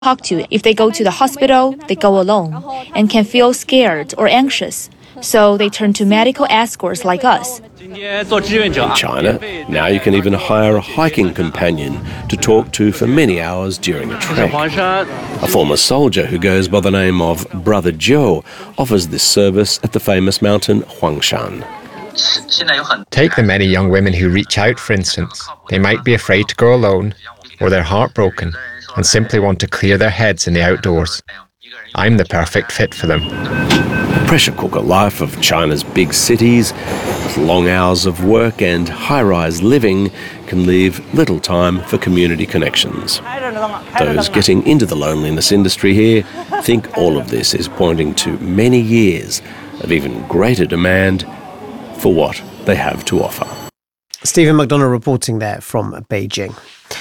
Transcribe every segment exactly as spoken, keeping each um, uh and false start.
talk to. If they go to the hospital, they go alone and can feel scared or anxious. So they turn to medical escorts like us. In China, now you can even hire a hiking companion to talk to for many hours during a trek. A former soldier who goes by the name of Brother Joe offers this service at the famous mountain Huangshan. Take the many young women who reach out, for instance. They might be afraid to go alone, or they're heartbroken and simply want to clear their heads in the outdoors. I'm the perfect fit for them. The pressure cooker life of China's big cities, with long hours of work and high-rise living, can leave little time for community connections. Those getting into the loneliness industry here think all of this is pointing to many years of even greater demand for what they have to offer. Stephen McDonald reporting there from Beijing.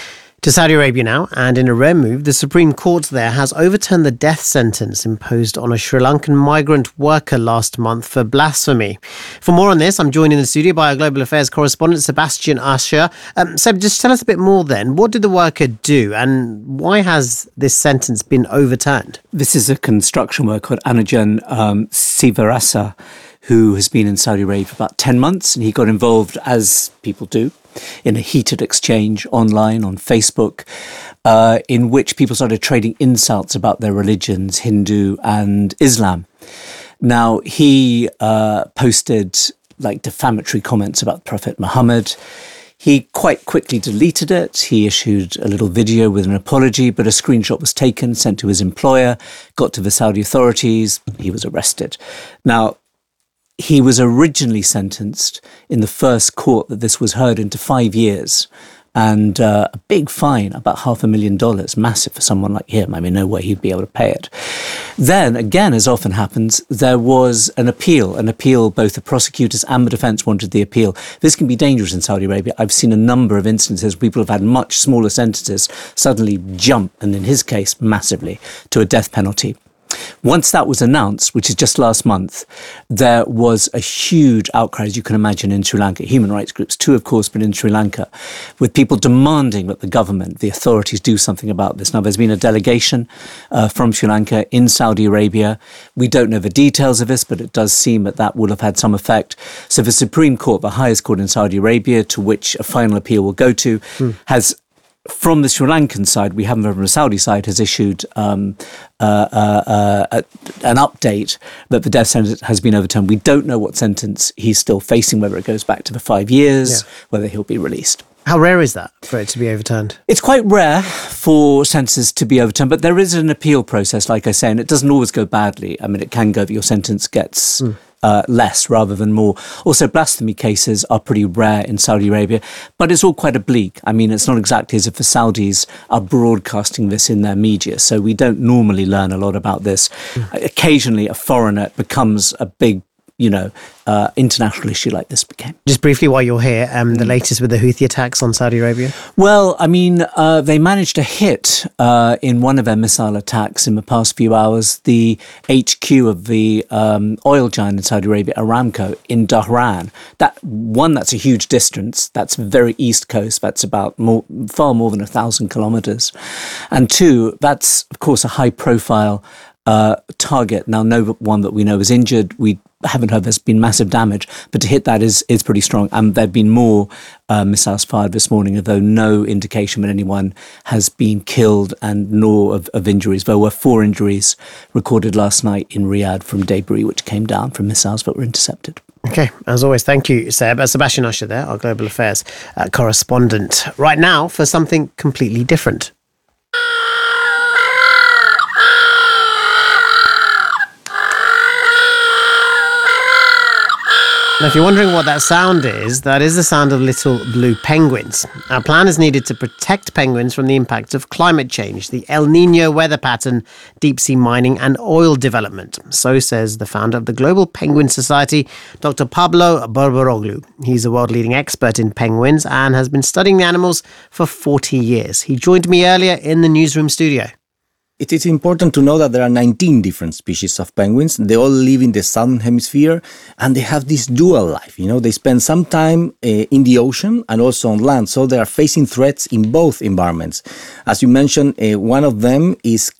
To Saudi Arabia now, and in a rare move, the Supreme Court there has overturned the death sentence imposed on a Sri Lankan migrant worker last month for blasphemy. For more on this, I'm joined in the studio by our Global Affairs correspondent, Sebastian Usher. Um, Seb, just tell us a bit more then. What did the worker do, and why has this sentence been overturned? This is a construction worker, Anujan um, Sivarasa, who has been in Saudi Arabia for about ten months, and he got involved, as people do, in a heated exchange online on Facebook, uh, in which people started trading insults about their religions, Hindu and Islam. Now, he uh, posted like defamatory comments about Prophet Muhammad. He quite quickly deleted it. He issued a little video with an apology, but a screenshot was taken, sent to his employer, got to the Saudi authorities. He was arrested. Now, he was originally sentenced in the first court that this was heard into five years and uh, a big fine, about half a million dollars, massive for someone like him. I mean, no way he'd be able to pay it. Then, again, as often happens, there was an appeal, an appeal, both the prosecutors and the defense wanted the appeal. This can be dangerous in Saudi Arabia. I've seen a number of instances where people have had much smaller sentences suddenly jump, and in his case, massively, to a death penalty. Once that was announced, which is just last month, there was a huge outcry, as you can imagine, in Sri Lanka. Human rights groups, too, of course, but in Sri Lanka, with people demanding that the government, the authorities, do something about this. Now, there's been a delegation uh, from Sri Lanka in Saudi Arabia. We don't know the details of this, but it does seem that that will have had some effect. So the Supreme Court, the highest court in Saudi Arabia, to which a final appeal will go to, mm. has... From the Sri Lankan side, we haven't, from the Saudi side, has issued um, uh, uh, uh, an update that the death sentence has been overturned. We don't know what sentence he's still facing, whether it goes back to the five years, yeah. whether he'll be released. How rare is that for it to be overturned? It's quite rare for sentences to be overturned, but there is an appeal process, like I say, and it doesn't always go badly. I mean, it can go that your sentence gets... Mm. Uh, less rather than more. Also, blasphemy cases are pretty rare in Saudi Arabia, but it's all quite oblique. I mean, it's not exactly as if the Saudis are broadcasting this in their media, so we don't normally learn a lot about this. Mm. Occasionally, a foreigner becomes a big, you know, uh, international issue like this became. Just briefly, while you're here, um, the latest with the Houthi attacks on Saudi Arabia? Well, I mean, uh, they managed to hit uh, in one of their missile attacks in the past few hours the H Q of the um, oil giant in Saudi Arabia, Aramco, in Dhahran. That one, that's a huge distance. That's very east coast. That's about more, far more than a thousand kilometers. And two, that's of course a high profile uh, target. Now, no one that we know is injured. We haven't heard there's been massive damage, but to hit that is is pretty strong. And there have been more uh, missiles fired this morning, although no indication that anyone has been killed and nor of, of injuries. There were four injuries recorded last night in Riyadh from debris which came down from missiles that were intercepted. Okay, as always, thank you, Seb. Uh, Sebastian Usher there, our Global Affairs uh, correspondent. Right now for something completely different. Now, if you're wondering what that sound is, that is the sound of little blue penguins. Our plan is needed to protect penguins from the impacts of climate change, the El Niño weather pattern, deep-sea mining and oil development. So says the founder of the Global Penguin Society, Doctor Pablo Barbaroglu. He's a world-leading expert in penguins and has been studying the animals for forty years. He joined me earlier in the newsroom studio. It is important to know that there are nineteen different species of penguins. They all live in the southern hemisphere, and they have this dual life. You know, they spend some time uh, in the ocean and also on land, so they are facing threats in both environments. As you mentioned, uh, one of them is